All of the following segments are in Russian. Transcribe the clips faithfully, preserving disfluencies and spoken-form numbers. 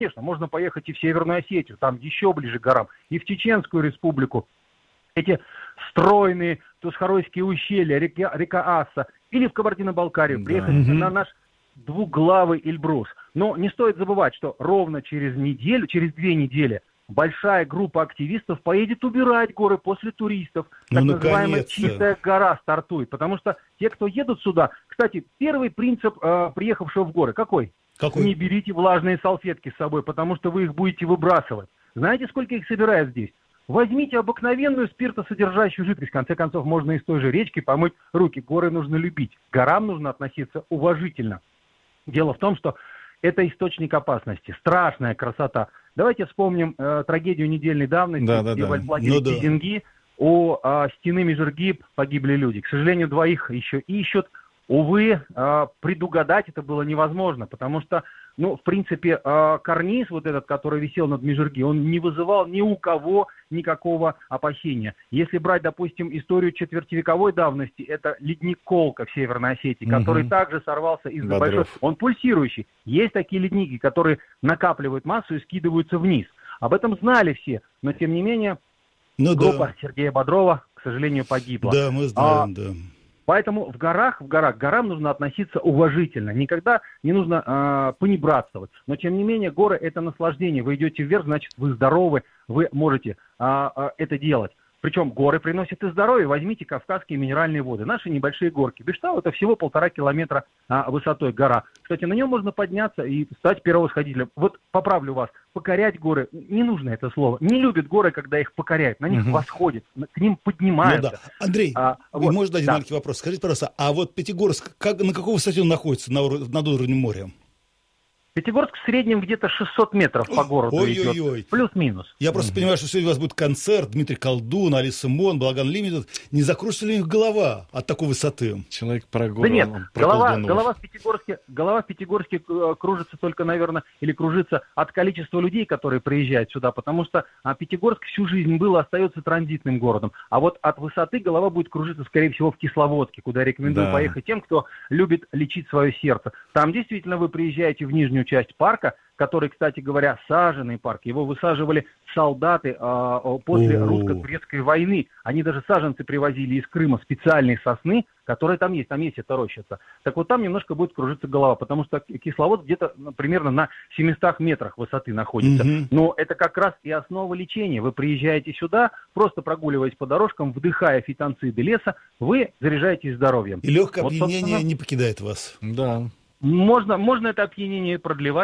Конечно, можно поехать и в Северную Осетию, там еще ближе к горам, и в Чеченскую республику. Эти стройные Тусхаройские ущелья, река, река Аса, или в Кабардино-Балкарию, да. приехать mm-hmm. на наш двуглавый Эльбрус. Но не стоит забывать, что ровно через неделю, через две недели большая группа активистов поедет убирать горы после туристов. Так ну, называемая чистая гора стартует. Потому что те, кто едут сюда... Кстати, первый принцип э, приехавшего в горы какой? Какой? Не берите влажные салфетки с собой, потому что вы их будете выбрасывать. Знаете, сколько их собирают здесь? Возьмите обыкновенную спиртосодержащую жидкость. В конце концов, можно из той же речки помыть руки. Горы нужно любить. К горам нужно относиться уважительно. Дело в том, что это источник опасности. Страшная красота. Давайте вспомним э, трагедию недельной давности, да, да, где да. в альплагере ну, Кизинги да. у э, стены Межирги погибли люди. К сожалению, двоих еще ищут. Увы, э, предугадать это было невозможно, потому что, ну, в принципе, э, карниз вот этот, который висел над Межирги, он не вызывал ни у кого никакого опасения. Если брать, допустим, историю четвертивековой давности, это ледник Колка в Северной Осетии, угу. который также сорвался из-за большой... Он пульсирующий. Есть такие ледники, которые накапливают массу и скидываются вниз. Об этом знали все, но, тем не менее, ну, группа да. Сергея Бодрова, к сожалению, погибла. Да, мы знаем, а, да. Поэтому в горах, в горах, к горам нужно относиться уважительно. Никогда не нужно э, понебратствовать. Но, тем не менее, горы – это наслаждение. Вы идете вверх, значит, вы здоровы, вы можете э, э, это делать. Причем горы приносят и здоровье. Возьмите Кавказские минеральные воды. Наши небольшие горки. Бештау – это всего полтора километра а, высотой гора. Кстати, на нем можно подняться и стать первосходителем. Вот поправлю вас. Покорять горы, не нужно это слово. Не любят горы, когда их покоряют. На них угу. восходят, к ним поднимаются. Ну, да. Андрей, а, вот, можно один да. маленький вопрос? Скажите, пожалуйста, а вот Пятигорск, как, на какой высоте он находится на, над уровнем моря? Пятигорск в среднем где-то шестьсот метров по городу Ой-ой-ой. идет. Плюс-минус. Я просто mm-hmm. понимаю, что сегодня у вас будет концерт. Дмитрий Колдун, Алиса Мон, Благан Лимитед. Не закружится ли у них голова от такой высоты? Человек про гору. Да нет, голова, голова, в Пятигорске, голова в Пятигорске кружится только, наверное, или кружится от количества людей, которые приезжают сюда, потому что а, Пятигорск всю жизнь был и остается транзитным городом. А вот от высоты голова будет кружиться, скорее всего, в Кисловодске, куда рекомендую да. поехать тем, кто любит лечить свое сердце. Там действительно вы приезжаете в нижнюю часть парка, который, кстати говоря, саженный парк. Его высаживали солдаты э, после О-о-о. русско-турецкой войны. Они даже саженцы привозили из Крыма, специальные сосны, которые там есть, там есть эта рощица. Так вот там немножко будет кружиться голова, потому что Кисловодск где-то ну, примерно на семистах метрах высоты находится. Mm-hmm. Но это как раз и основа лечения. Вы приезжаете сюда, просто прогуливаясь по дорожкам, вдыхая фитонциды леса, вы заряжаетесь здоровьем. И легкое вот, опьянение собственно... не покидает вас. Да. Можно, можно это опьянение продлевать.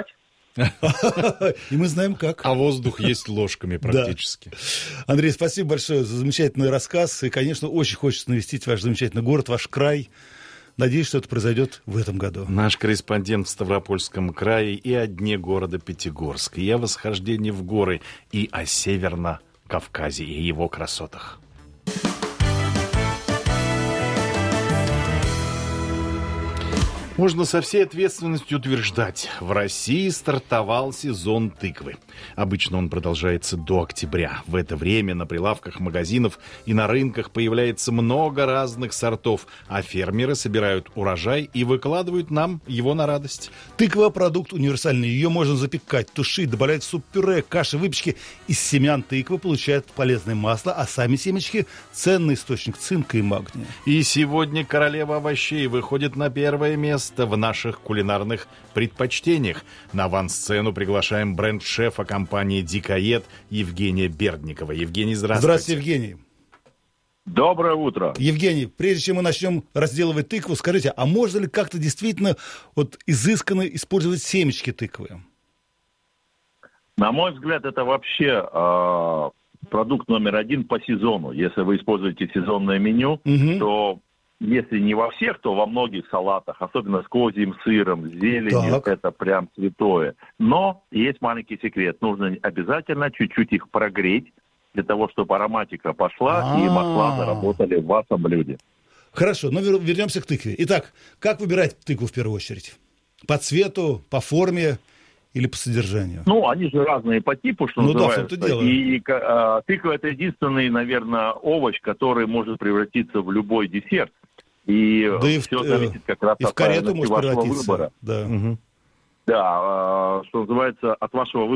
И мы знаем как. А воздух есть ложками практически. Да. Андрей, спасибо большое за замечательный рассказ. И, конечно, очень хочется навестить ваш замечательный город, ваш край. Надеюсь, что это произойдет в этом году. Наш корреспондент в Ставропольском крае и о дне города Пятигорск, и о восхождении в горы, и о Северном Кавказе и его красотах. Можно со всей ответственностью утверждать, в России стартовал сезон тыквы. Обычно он продолжается до октября. В это время на прилавках магазинов и на рынках появляется много разных сортов, а фермеры собирают урожай и выкладывают нам его на радость. Тыква – продукт универсальный. Ее можно запекать, тушить, добавлять в суп-пюре, каши, выпечки. Из семян тыквы получают полезное масло, а сами семечки – ценный источник цинка и магния. И сегодня королева овощей выходит на первое место в наших кулинарных предпочтениях. На авансцену приглашаем бренд-шефа компании «Дикоед» Евгения Бердникова. Евгений, здравствуйте. Здравствуйте, Евгений. Доброе утро. Евгений, прежде чем мы начнем разделывать тыкву, скажите, а можно ли как-то действительно вот изысканно использовать семечки тыквы? На мой взгляд, это вообще э, продукт номер один по сезону. Если вы используете сезонное меню, угу. то если не во всех, то во многих салатах, особенно с козьим сыром, с зеленью, так. это прям святое. Но есть маленький секрет. Нужно обязательно чуть-чуть их прогреть, для того, чтобы ароматика пошла А-а-а. и масла заработали в вашем блюде. Хорошо, но вернемся к тыкве. Итак, как выбирать тыкву в первую очередь? По цвету, по форме или по содержанию? Ну, они же разные по типу, что ну, называется. Да, и а, тыква – это единственный, наверное, овощ, который может превратиться в любой десерт. И да все и зависит как раз и от в карету вашего выбора. Да. Угу. Да, что называется, от вашего